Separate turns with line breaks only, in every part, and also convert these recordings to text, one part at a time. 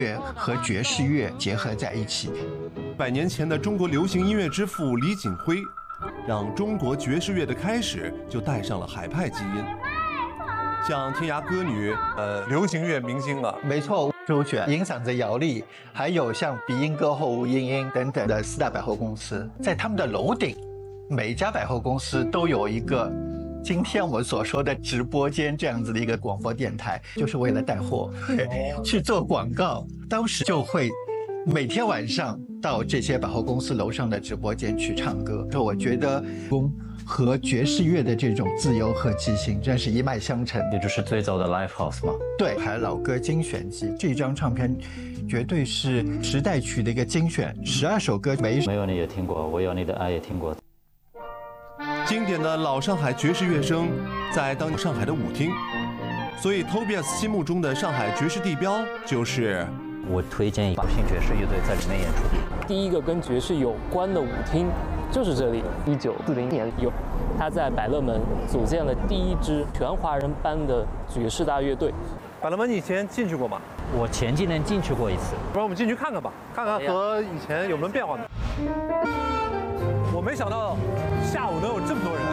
乐和爵士乐结合在一起。
100年前的中国流行音乐之父李锦辉，让中国爵士乐的开始就带上了海派基因。像天涯歌女，
流行乐明星啊，
没错，周璇影响着姚丽，还有像鼻音歌后吴莺莺等等的4大百货公司，在他们的楼顶，每家百货公司都有一个今天我们所说的直播间这样子的一个广播电台，就是为了带货，去做广告。当时就会每天晚上到这些百货公司楼上的直播间去唱歌。我觉得和爵士乐的这种自由和即兴真是一脉相承，
也就是最早的 Live House 嘛。
对，还有老歌精选集这张唱片，绝对是时代曲的一个精选，12首歌，没
有你也听过，我有你的爱也听过。
经典的老上海爵士乐声在当年上海的舞厅，所以 Tobias 心目中的上海爵士地标就是
我推荐八星爵士乐队在里面演出。
第一个跟爵士有关的舞厅就是这里。1940年他在百乐门组建了第一支全华人班的爵士大乐队。
百乐门你以前进去过吗？
我前几年进去过一次。
不然我们进去看看吧，看看和以前有没有变化呢？我没想到下午能有这么多人。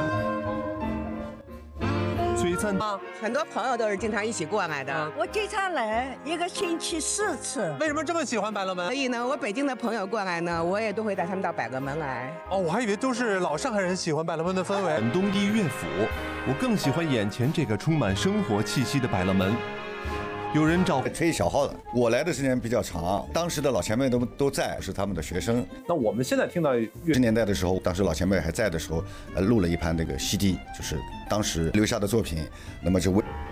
璀璨
很多朋友都是经常一起过来的。
我经常来，1个星期4次。
为什么这么喜欢百乐门？
所以呢，我北京的朋友过来呢，我也都会带他们到百乐门来。
哦，我还以为都是老上海人喜欢百乐门的氛围。
东帝乐府，我更喜欢眼前这个充满生活气息的百乐门。有人找
吹小号的，我来的时间比较长，当时的老前辈都在，是他们的学生。
那我们现在听到
60年代的时候，当时老前辈还在的时候，录了一盘那个 CD， 就是当时留下的作品。那么就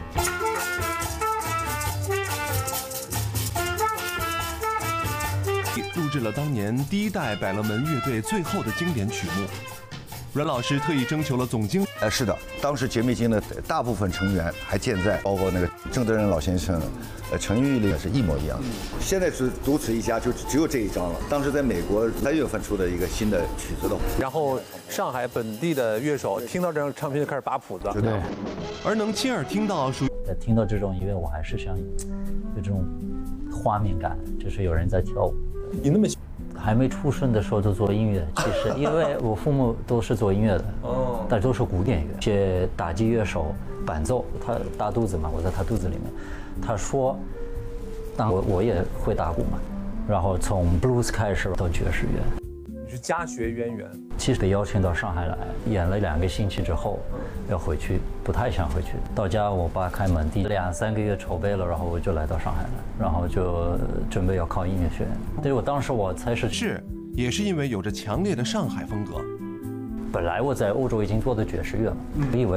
录制了当年第一代百乐门乐队最后的经典曲目。阮老师特意征求了总经理。
是的，当时绝美金的大部分成员还健在，包括那个郑德仁老先生，陈玉丽也是一模一样的。现在是独此一家，就只有这一张了。当时在美国3月份出的一个新的曲子的。
然后上海本地的乐手听到这张唱片就开始把谱子。
对。
而能亲耳听到
听到这种音乐，我还是想有这种画面感，就是有人在跳舞。
你那么
还没出生的时候就做音乐，其实因为我父母都是做音乐的，但都是古典乐。些打击乐手伴奏，他大肚子嘛，我在他肚子里面，他说，当我也会打鼓嘛，然后从 blues 开始到爵士乐。
你是家学渊源。
其实被邀请到上海来，演了2个星期之后，要回去，不太想回去。到家我爸开门，第2、3个月筹备了，然后我就来到上海了，然后就准备要考音乐学院。但是我当时我才
也是因为有着强烈的上海风格。
本来我在欧洲已经做的爵士乐了，以为